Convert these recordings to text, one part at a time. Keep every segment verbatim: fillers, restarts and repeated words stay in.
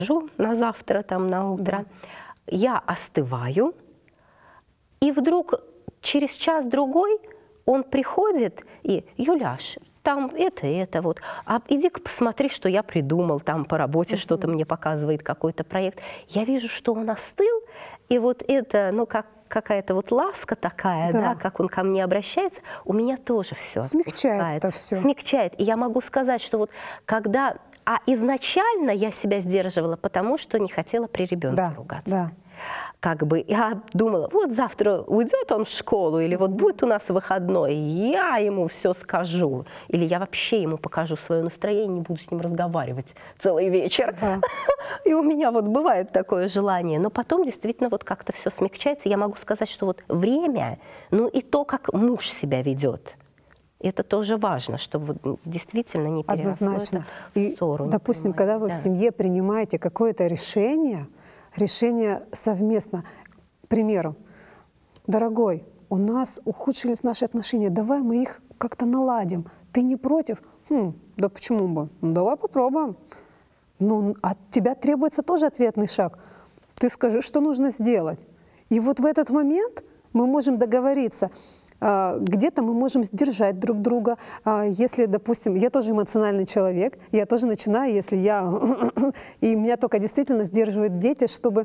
на завтра, там, на утро. Я остываю, и вдруг через час-другой он приходит и: Юляш, там это, это вот, а иди-ка посмотри, что я придумал, там по работе uh-huh. что-то мне показывает, какой-то проект. Я вижу, что он остыл, и вот это, ну, как какая-то вот ласка такая, да. да, как он ко мне обращается, у меня тоже все смягчает это все. Смягчает. И я могу сказать, что вот когда... А изначально я себя сдерживала, потому что не хотела при ребенке да, ругаться. Да. Как бы я думала, вот завтра уйдет он в школу, или вот будет у нас выходной, я ему все скажу, или я вообще ему покажу свое настроение, не буду с ним разговаривать целый вечер. Да. И у меня вот бывает такое желание, но потом действительно вот как-то все смягчается. Я могу сказать, что вот время, ну и то, как муж себя ведет. Это тоже важно, чтобы вот действительно не переросло Однозначно. это в ссору. И, допустим, когда вы да. в семье принимаете какое-то решение, решение совместно, к примеру, дорогой, у нас ухудшились наши отношения, давай мы их как-то наладим. Ты не против? Хм, да почему бы? Ну, давай попробуем. Ну, от тебя требуется тоже ответный шаг. Ты скажи, что нужно сделать. И вот в этот момент мы можем договориться. Где-то мы можем сдержать друг друга. Если, допустим, я тоже эмоциональный человек, я тоже начинаю, если я... И меня только действительно сдерживают дети, чтобы,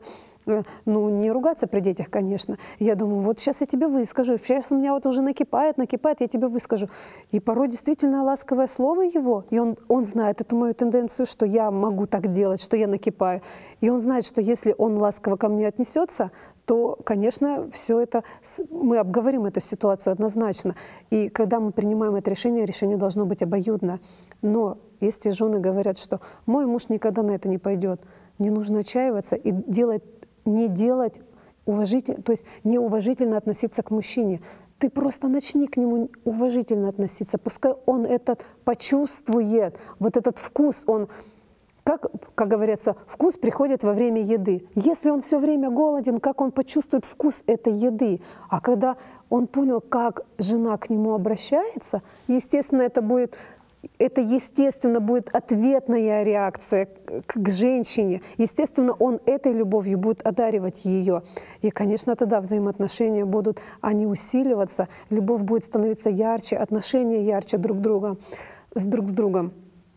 ну, не ругаться при детях, конечно. Я думаю, вот сейчас я тебе выскажу, сейчас у меня вот уже накипает, накипает, я тебе выскажу. И порой действительно ласковое слово его, и он, он знает эту мою тенденцию, что я могу так делать, что я накипаю. И он знает, что если он ласково ко мне отнесется, то, конечно, все это, мы обговорим эту ситуацию однозначно. И когда мы принимаем это решение, решение должно быть обоюдно. Но если жены говорят, что мой муж никогда на это не пойдет, не нужно отчаиваться и делать, не делать уважительно, то есть неуважительно относиться к мужчине. Ты просто начни к нему уважительно относиться. Пускай он это почувствует, вот этот вкус, он... Как, как говорится, вкус приходит во время еды. Если он все время голоден, как он почувствует вкус этой еды? А когда он понял, как жена к нему обращается, естественно, это будет, это естественно будет ответная реакция к, к женщине. Естественно, он этой любовью будет одаривать ее. И, конечно, тогда взаимоотношения будут, они усиливаться, любовь будет становиться ярче, отношения ярче друг друга, с друг с другом.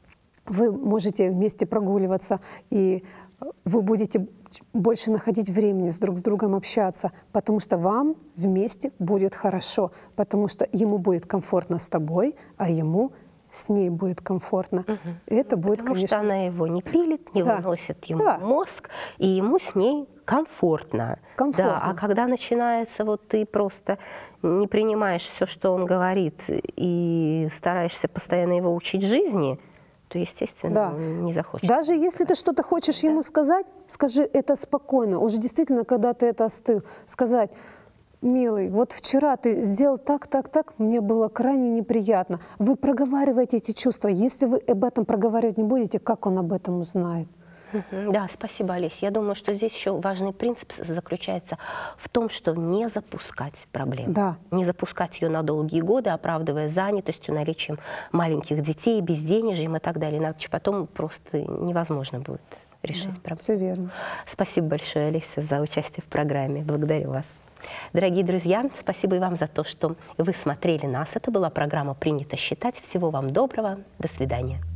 Вы можете вместе прогуливаться, и вы будете больше находить времени с друг с другом общаться, потому что вам вместе будет хорошо, потому что ему будет комфортно с тобой, а ему с ней будет комфортно. Угу. Это будет, потому конечно... что она его не пилит, не да. выносит ему да. мозг, и ему с ней комфортно. комфортно. Да, а когда начинается, вот ты просто не принимаешь все, что он говорит, и стараешься постоянно его учить жизни, то, естественно, да. он не захочет. Даже если ты что-то хочешь да. ему сказать, скажи это спокойно. Уже действительно, когда ты это остыл, сказать: милый, вот вчера ты сделал так, так, так, мне было крайне неприятно. Вы проговариваете эти чувства. Если вы об этом проговаривать не будете, как он об этом узнает? Да, спасибо, Олесь. Я думаю, что здесь еще важный принцип заключается в том, что не запускать проблему. Да. Не запускать ее на долгие годы, оправдывая занятостью, наличием маленьких детей, безденежьем и так далее. Иначе потом просто невозможно будет решить да, проблему. Все верно. Спасибо большое, Олеся, за участие в программе. Благодарю вас. Дорогие друзья, спасибо и вам за то, что вы смотрели нас. Это была программа «Принято считать». Всего вам доброго. До свидания.